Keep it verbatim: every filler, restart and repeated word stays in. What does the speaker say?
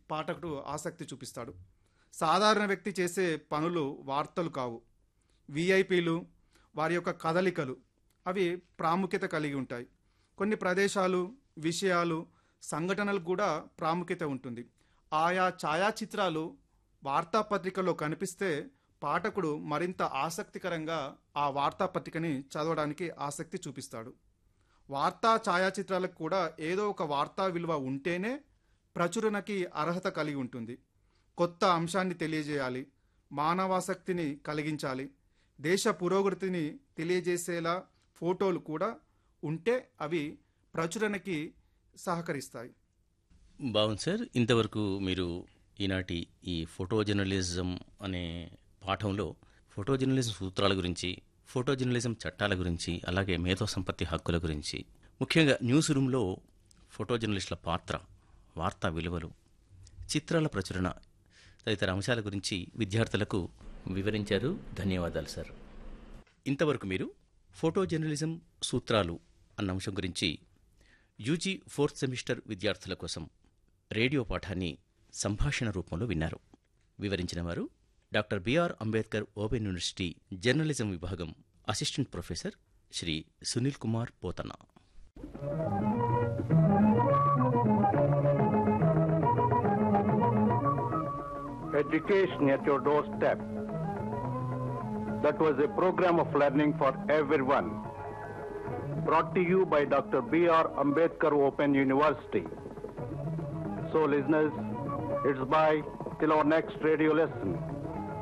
పాఠకుడు ఆసక్తి చూపిస్తాడు. సాధారణ వ్యక్తి చేసే పనులు వార్తలు కావు. విఐపీలు వారి యొక్క కదలికలు అవి ప్రాముఖ్యత కలిగి ఉంటాయి. కొన్ని ప్రదేశాలు, విషయాలు, సంఘటనలు కూడా ప్రాముఖ్యత ఉంటుంది. ఆయా ఛాయాచిత్రాలు వార్తాపత్రికలో కనిపిస్తే పాఠకుడు మరింత ఆసక్తికరంగా ఆ వార్తాపత్రికని చదవడానికి ఆసక్తి చూపిస్తాడు. వార్తా ఛాయాచిత్రాలకు కూడా ఏదో ఒక వార్తా విలువ ఉంటేనే ప్రచురణకి అర్హత కలిగి ఉంటుంది. కొత్త అంశాన్ని తెలియజేయాలి, మానవాసక్తిని కలిగించాలి, దేశ పురోగతిని తెలియజేసేలా ఫోటోలు కూడా ఉంటే అవి ప్రచురణకి సహకరిస్తాయి. బాగుంది సార్. ఇంతవరకు మీరు ఈనాటి ఈ ఫోటో జర్నలిజం అనే పాఠంలో ఫోటో జర్నలిజం సూత్రాల గురించి, ఫోటో జర్నలిజం చట్టాల గురించి, అలాగే మేధో సంపత్తి హక్కుల గురించి, ముఖ్యంగా న్యూస్ రూమ్లో ఫోటో జర్నలిస్టుల పాత్ర, వార్తా విలువలు, చిత్రాల ప్రచురణ తదితర అంశాల గురించి విద్యార్థులకు వివరించారు. ధన్యవాదాలు సార్. ఇంతవరకు మీరు ఫోటో జర్నలిజం సూత్రాలు అన్న అంశం గురించి యూజీ ఫోర్త్ సెమిస్టర్ విద్యార్థుల కోసం రేడియో పాఠాన్ని సంభాషణ రూపంలో విన్నారు. వివరించిన వారు doctor BR Ambedkar open university journalism విభాగం assistant professor Shri Sunil Kumar Pothanna. Education at your doorstep. That was a program of learning for everyone. Brought to you by Doctor B R Ambedkar Open University. So listeners, it's bye till our next radio lesson.